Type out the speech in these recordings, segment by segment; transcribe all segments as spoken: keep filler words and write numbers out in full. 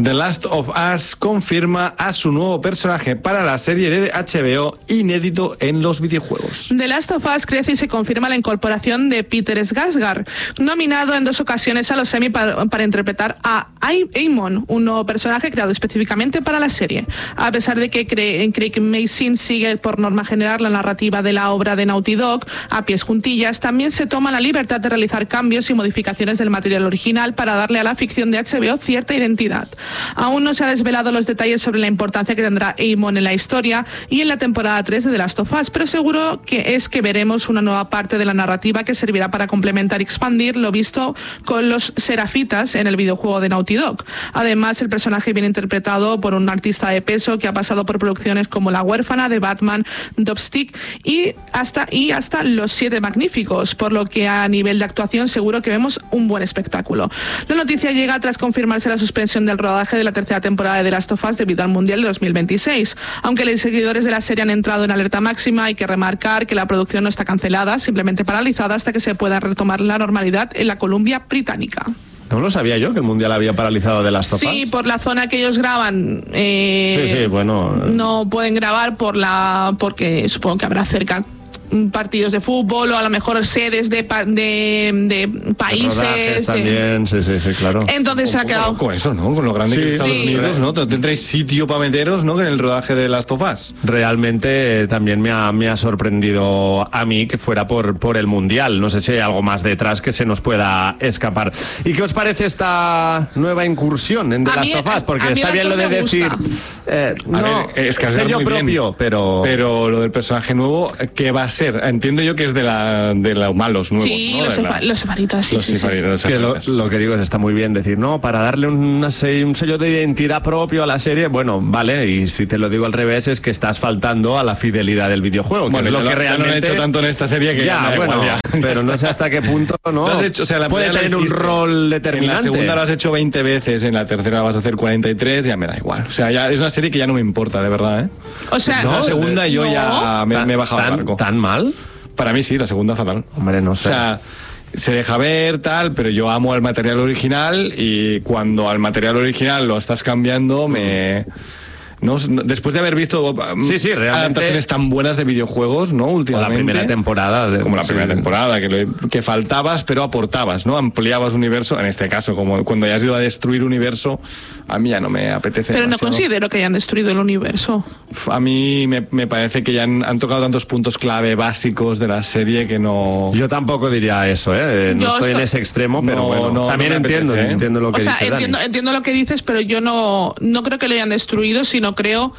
The Last of Us confirma a su nuevo personaje para la serie de H B O, inédito en los videojuegos. The Last of Us crece y se confirma la incorporación de Peter Skarsgård, nominado en dos ocasiones a los Emmy para, para interpretar a Aemon, un nuevo personaje creado específicamente para la serie. A pesar de que Craig Mazin sigue por norma general la narrativa de la obra de Naughty Dog a pies juntillas, también se toma la libertad de realizar cambios y modificaciones del material original para darle a la ficción de H B O cierta identidad. Aún no se ha desvelado los detalles sobre la importancia que tendrá Aemon en la historia y en la temporada tres de The Last of Us, pero seguro que es que veremos una nueva parte de la narrativa que servirá para complementar y expandir lo visto con los Serafitas en el videojuego de Naughty Dog. Además, el personaje viene interpretado por un artista de peso que ha pasado por producciones como La huérfana, de Batman, Dopstick y hasta, y hasta Los Siete Magníficos, por lo que a nivel de actuación seguro que vemos un buen espectáculo. La noticia llega tras confirmarse la suspensión del rodaje de la tercera temporada de The Last of Us debido al Mundial de dos mil veintiséis. Aunque los seguidores de la serie han entrado en alerta máxima, hay que remarcar que la producción no está cancelada, simplemente paralizada hasta que se pueda retomar la normalidad en la Columbia Británica. No lo sabía yo, que el Mundial había paralizado The Last of Us. Sí, por la zona que ellos graban. Eh, sí, sí, bueno. No pueden grabar por la porque supongo que habrá cerca partidos de fútbol o a lo mejor sedes de, de, de países. De... también, sí, sí, sí, claro. Entonces se ha quedado con eso, ¿no? Con lo grande sí, que es Estados sí. Unidos, ¿no? Tendréis sitio para meteros, ¿no? En el rodaje de Last of Us. Realmente eh, también me ha, me ha sorprendido a mí que fuera por, por el Mundial. No sé si hay algo más detrás que se nos pueda escapar. ¿Y qué os parece esta nueva incursión en The a Last mí, of Us? Porque a mí está bien lo de decir eh, no, ver, es que sello propio, bien, pero pero lo del personaje nuevo, ¿qué va a ser? Entiendo yo que es de la de los malos nuevos, sí, ¿no? los, de la... sefa, los sefaritas, sí, los sí, sefaritas, sí. que lo, lo que digo es está muy bien decir, no, para darle una, un sello de identidad propio a la serie, bueno, vale, y si te lo digo al revés es que estás faltando a la fidelidad del videojuego, que bueno, es lo que lo, realmente no han hecho tanto en esta serie que ya, ya, bueno, igual, ya. pero no sé hasta qué punto no has hecho, o sea, la puede tener un rol determinante. En la segunda lo has hecho veinte veces, en la tercera vas a hacer cuarenta y tres, ya me da igual. O sea, ya es una serie que ya no me importa, de verdad, ¿eh? O sea, no, la segunda yo no. ya me, me he bajado ¿Tan, el barco. ¿Tan mal? Para mí sí, la segunda fatal. Hombre, no sé. O sea, se deja ver, tal, pero yo amo al material original y cuando al material original lo estás cambiando, me... No, después de haber visto sí, sí, realmente, adaptaciones tan buenas de videojuegos, ¿no? Últimamente. O la primera temporada. De, como la primera sí. temporada, que, lo, que faltabas, pero aportabas, ¿no? Ampliabas universo. En este caso, como cuando ya has ido a destruir universo, a mí ya no me apetece. Pero demasiado. No considero que hayan destruido el universo. A mí me, me parece que ya han, han tocado tantos puntos clave básicos de la serie que no... Yo tampoco diría eso, ¿eh? No yo estoy, estoy en ese extremo, pero no, bueno, no, también no entiendo, apetece, ¿eh? entiendo lo que o sea, dice entiendo, Dani. entiendo lo que dices, pero yo no, no creo que lo hayan destruido, sino creo...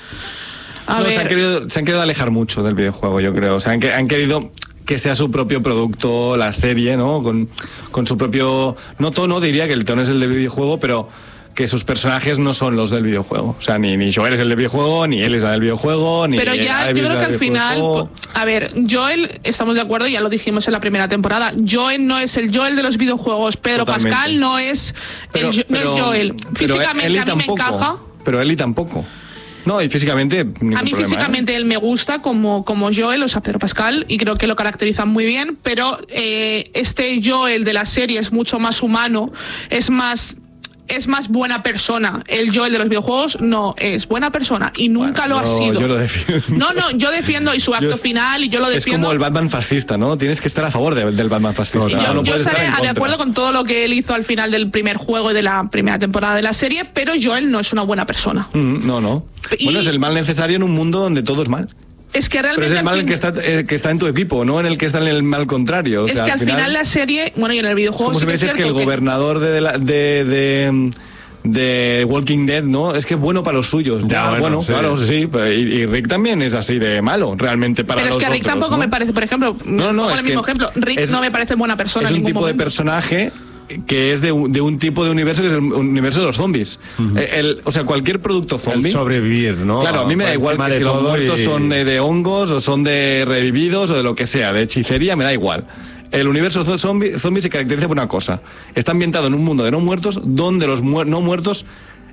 A no, ver. Se, han querido, se han querido alejar mucho del videojuego, yo creo. O sea, han, han querido que sea su propio producto, la serie, ¿no? Con, con su propio... No tono, diría que el tono es el del videojuego, pero que sus personajes no son los del videojuego. O sea, ni, ni Joel es el del videojuego, ni él es el del videojuego, ni... Pero ya, yo creo que al final... A ver, Joel, estamos de acuerdo, ya lo dijimos en la primera temporada, Joel no es el Joel de los videojuegos, Pedro Totalmente. Pascal no es, pero, el, pero, no es Joel. Físicamente Ellie a mí tampoco, me encaja. Pero Ellie tampoco. No, y físicamente... A mí problema, físicamente ¿eh? él me gusta como, como Joel, o sea, Pedro Pascal, y creo que lo caracteriza muy bien, pero eh, este Joel de la serie es mucho más humano, es más... es más buena persona. El Joel de los videojuegos no es buena persona y nunca bueno, lo yo, ha sido. Yo lo defiendo. No, no, yo defiendo y su acto yo, final y yo lo defiendo. Es como el Batman fascista, ¿no? Tienes que estar a favor de, del Batman fascista. Y yo, no yo puedes estaré estar en de acuerdo con todo lo que él hizo al final del primer juego y de la primera temporada de la serie, pero Joel no es una buena persona. Mm, no, no. Y bueno, es el mal necesario en un mundo donde todo es mal. Es que realmente... Pero es el mal fin... que, está, eh, que está en tu equipo, no en el que está en el mal contrario. O es sea, que al final, final la serie, bueno, y en el videojuego... Como sí si me dices que el que... gobernador de... de, de, de de Walking Dead, ¿no? Es que es bueno para los suyos. Ya, ya bueno, bueno sí. claro, sí. Y, y Rick también es así de malo, realmente para Pero los es que Rick otros, tampoco ¿no? me parece, por ejemplo, no, no, pongo es el mismo que ejemplo, Rick es, no me parece buena persona es en un ningún tipo momento. de personaje que es de un, de un tipo de universo que es el universo de los zombies. Uh-huh. el, el, o sea, cualquier producto zombie. El sobrevivir, ¿no? Claro, a mí me da igual que si los muertos y... son de hongos o son de revividos o de lo que sea, de hechicería, me da igual. El universo zombie, zombie se caracteriza por una cosa. Está ambientado en un mundo de no muertos donde los mu- no muertos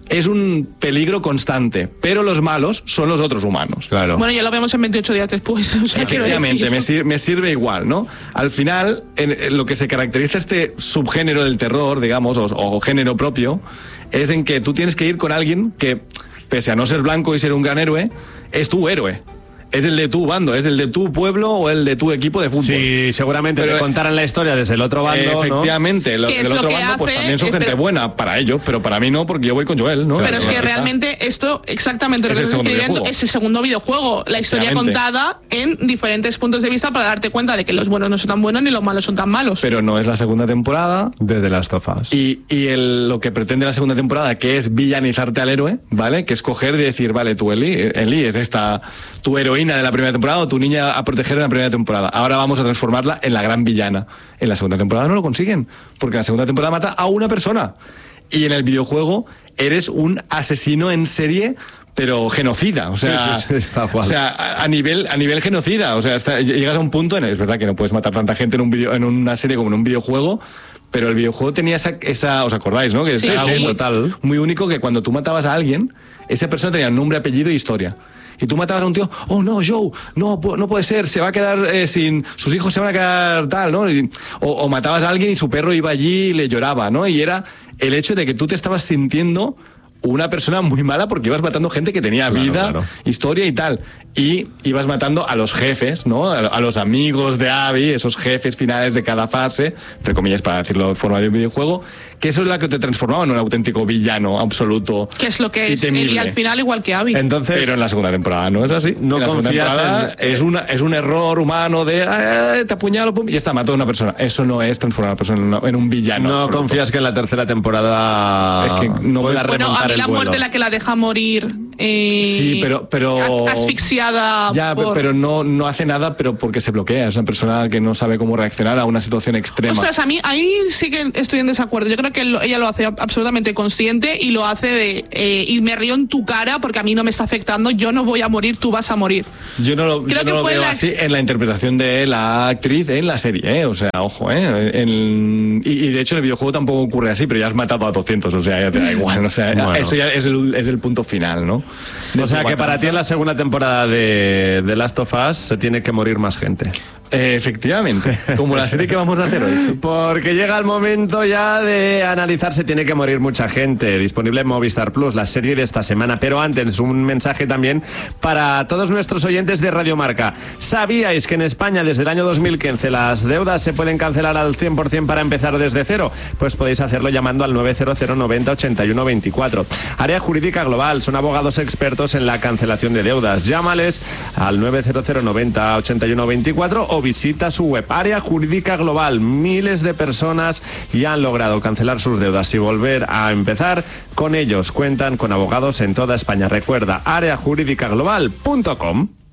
es un peligro constante, pero los malos son los otros humanos. Claro. Bueno, ya lo vemos en veintiocho días después. O sea, Efectivamente, me, sir me sirve igual, ¿no? Al final, en, en lo que se caracteriza este subgénero del terror, digamos, o, o género propio, es en que tú tienes que ir con alguien que, pese a no ser blanco y ser un gran héroe, es tu héroe. Es el de tu bando, es el de tu pueblo o el de tu equipo de fútbol. Sí, seguramente pero, te contaran la historia desde el otro bando, efectivamente, ¿no? lo, del otro bando pues también son gente buena para ellos, pero para mí no, porque yo voy con Joel, ¿no? Pero claro, es que realmente esto, exactamente lo que estoy escribiendo, es el segundo videojuego. La historia contada en diferentes puntos de vista para darte cuenta de que los buenos no son tan buenos ni los malos son tan malos. Pero no es la segunda temporada de The Last of Us. Y, y el, lo que pretende la segunda temporada, que es villanizarte al héroe, ¿vale? Que es coger y decir, vale, tú Eli, Eli es esta, tu heroína de la primera temporada, tu niña a proteger en la primera temporada. Ahora vamos a transformarla en la gran villana. En la segunda temporada no lo consiguen, porque en la segunda temporada mata a una persona. Y en el videojuego eres un asesino en serie, pero genocida. O sea, sí, sí, sí, o sea a, a nivel a nivel genocida. O sea, hasta, llegas a un punto en el, es verdad que no puedes matar tanta gente en un video, en una serie como en un videojuego, pero el videojuego tenía esa, esa ¿os acordáis, no? Que sí, es sí, algo total. Muy único, que cuando tú matabas a alguien, esa persona tenía nombre, apellido y historia. Y tú matabas a un tío, oh no, Joe, no, no puede ser, se va a quedar eh, sin, sus hijos se van a quedar tal, ¿no? Y, o, o matabas a alguien y su perro iba allí y le lloraba, ¿no? Y era el hecho de que tú te estabas sintiendo una persona muy mala porque ibas matando gente que tenía claro, vida, claro. historia y tal. Y ibas matando a los jefes, ¿no? A, a los amigos de Abby, esos jefes finales de cada fase, entre comillas para decirlo de forma de un videojuego, que eso es lo que te transformaba en un auténtico villano absoluto. Que es lo que y es temible. y al final igual que Abby. Entonces, pero en la segunda temporada no es así. No en la segunda confías temporada en... es, una, es un error humano de eh, te apuñalo, pum, y ya está, mató a una persona. Eso no es transformar a una persona en, una, en un villano. No absoluto. confías que en la tercera temporada es que no pueda me... Bueno, a mí la muerte la que la deja morir eh, sí, pero, pero asfixiada ya, por... pero no, no hace nada, pero porque se bloquea. Es una persona que no sabe cómo reaccionar a una situación extrema. Ostras, a mí ahí sí que estoy en desacuerdo. Yo creo que lo, ella lo hace absolutamente consciente y lo hace de eh, y me río en tu cara porque a mí no me está afectando. Yo no voy a morir, tú vas a morir. Yo no lo, creo yo que no lo fue veo la... así en la interpretación de la actriz en la serie, ¿eh? O sea, ojo, ¿eh? En, y, y de hecho en el videojuego tampoco ocurre así, pero ya has matado a doscientos, o sea, ya te da igual. O sea, bueno. Eso ya es el, es el punto final, ¿no? De o sea, que para ti en la segunda temporada de The Last of Us se tiene que morir más gente. Eh, efectivamente, como la serie que vamos a hacer hoy. Sí. Porque llega el momento ya de analizar Se tiene que morir mucha gente. Disponible en Movistar Plus, la serie de esta semana. Pero antes, un mensaje también para todos nuestros oyentes de Radio Marca. ¿Sabíais que en España desde el año dos mil quince las deudas se pueden cancelar al cien por ciento para empezar desde cero? Pues podéis hacerlo llamando al nueve cero cero noventa ochenta y uno veinticuatro. Área Jurídica Global, son abogados expertos en la cancelación de deudas. Llámales al nueve cero cero noventa ochenta y uno veinticuatro o visita su web. Área Jurídica Global. Miles de personas ya han logrado cancelar sus deudas y volver a empezar. Con ellos cuentan con abogados en toda España. Recuerda, área jurídica global punto com.